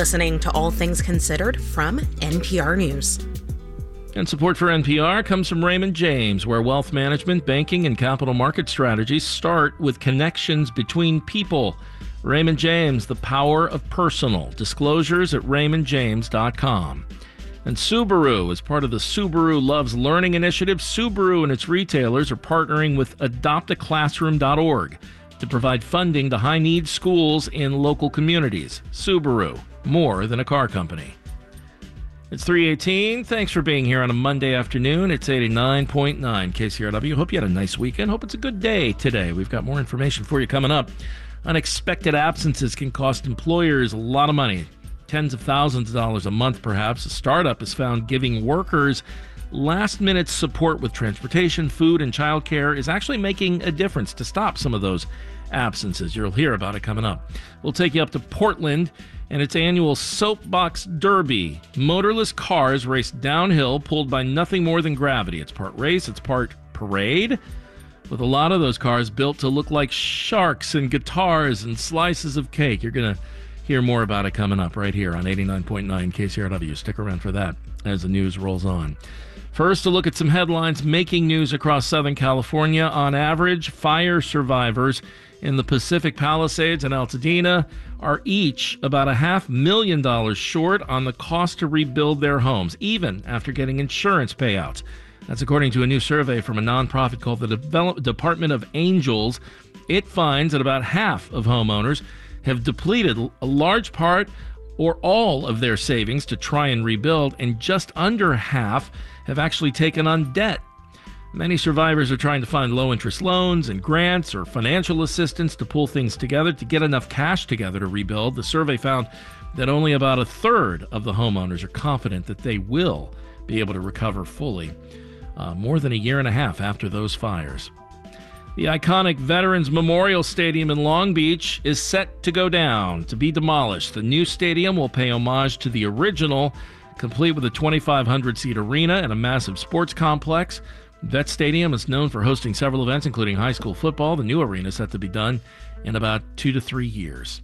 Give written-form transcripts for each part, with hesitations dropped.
listening to All Things Considered from NPR News. And support for NPR comes from Raymond James, where wealth management, banking, and capital market strategies start with connections between people. Raymond James, the power of personal. Disclosures at raymondjames.com. And Subaru, as part of the Subaru Loves Learning initiative, Subaru and its retailers are partnering with adoptaclassroom.org to provide funding to high-need schools in local communities. Subaru, more than a car company. It's 3:18. Thanks for being here on a Monday afternoon. It's 89.9 KCRW. Hope you had a nice weekend. Hope it's a good day today. We've got more information for you coming up. Unexpected absences can cost employers a lot of money, tens of thousands of dollars a month perhaps. A startup has found giving workers last-minute support with transportation, food, and childcare is actually making a difference to stop some of those absences. You'll hear about it coming up. We'll take you up to Portland and its annual Soapbox Derby. Motorless cars race downhill, pulled by nothing more than gravity. It's part race, it's part parade, with a lot of those cars built to look like sharks and guitars and slices of cake. You're going to hear more about it coming up right here on 89.9 KCRW. Stick around for that as the news rolls on. First, a look at some headlines making news across Southern California. On average, fire survivors in the Pacific Palisades and Altadena are each about $500,000 short on the cost to rebuild their homes, even after getting insurance payouts. That's according to a new survey from a nonprofit called the Department of Angels. It finds that about half of homeowners have depleted a large part or all of their savings to try and rebuild, and just under half have actually taken on debt. Many survivors are trying to find low-interest loans and grants or financial assistance to pull things together to get enough cash together to rebuild. The survey found that only about a third of the homeowners are confident that they will be able to recover fully, more than a year and a half after those fires. The iconic Veterans Memorial Stadium in Long Beach is set to go down, to be demolished. The new stadium will pay homage to the original, complete with a 2,500-seat arena and a massive sports complex. That stadium is known for hosting several events, including high school football. The new arena is set to be done in about 2 to 3 years.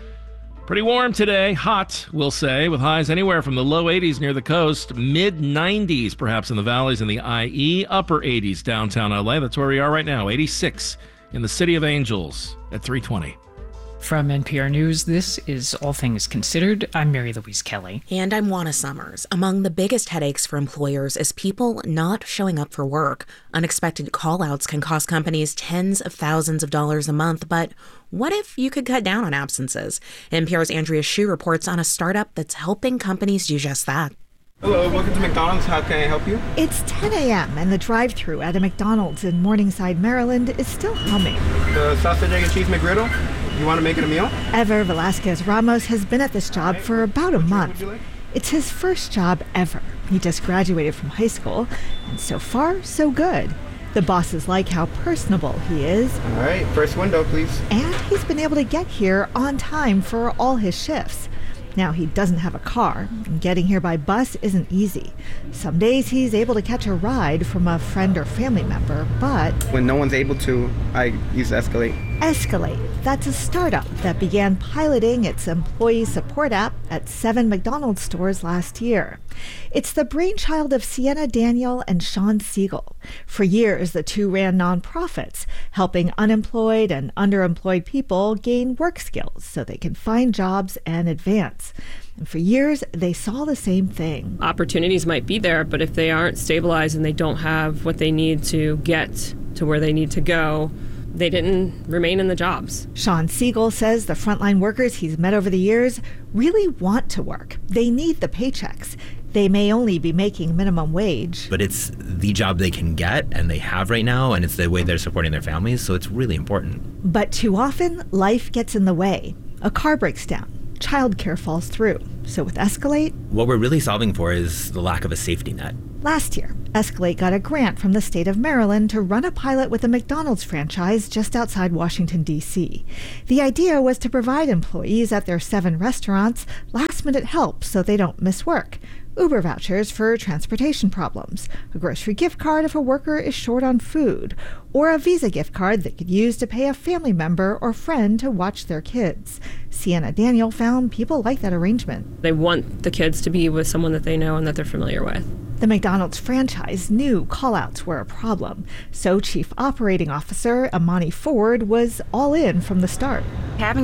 Pretty warm today, hot, we'll say, with highs anywhere from the low 80s near the coast, mid-90s perhaps in the valleys and the IE, upper 80s downtown LA. That's where we are right now, 86 in the City of Angels at 3:20. From NPR News, this is All Things Considered. I'm Mary Louise Kelly. And I'm Juana Summers. Among the biggest headaches for employers is people not showing up for work. Unexpected call-outs can cost companies tens of thousands of dollars a month, but what if you could cut down on absences? NPR's Andrea Hsu reports on a startup that's helping companies do just that. Hello, welcome to McDonald's. How can I help you? It's 10 a.m. and the drive-thru at a McDonald's in Morningside, Maryland is still humming. The sausage, egg, and cheese McGriddle. You want to make it a meal? Ever Velasquez Ramos has been at this job for about a month. It's his first job ever. He just graduated from high school, and so far, so good. The bosses like how personable he is. All right, first window, please. And he's been able to get here on time for all his shifts. Now, he doesn't have a car, and getting here by bus isn't easy. Some days he's able to catch a ride from a friend or family member, but when no one's able to, I use Escalate. Escalate, that's a startup that began piloting its employee support app at 7 McDonald's stores last year. It's the brainchild of Sienna Daniel and Sean Siegel. For years, the two ran nonprofits, helping unemployed and underemployed people gain work skills so they can find jobs and advance. And for years, they saw the same thing. Opportunities might be there, but if they aren't stabilized and they don't have what they need to get to where they need to go, they didn't remain in the jobs. Sean Siegel says the frontline workers he's met over the years really want to work. They need the paychecks. They may only be making minimum wage. But it's the job they can get and they have right now, and it's the way they're supporting their families, so it's really important. But too often, life gets in the way. A car breaks down. Childcare falls through. So with Escalate, what we're really solving for is the lack of a safety net. Last year, Escalate got a grant from the state of Maryland to run a pilot with a McDonald's franchise just outside Washington, D.C. The idea was to provide employees at their 7 restaurants last-minute help so they don't miss work, Uber vouchers for transportation problems, a grocery gift card if a worker is short on food, or a Visa gift card they could use to pay a family member or friend to watch their kids. Sienna Daniel found people like that arrangement. They want the kids to be with someone that they know and that they're familiar with. The McDonald's franchise knew call-outs were a problem, so Chief Operating Officer Amani Ford was all in from the start. Having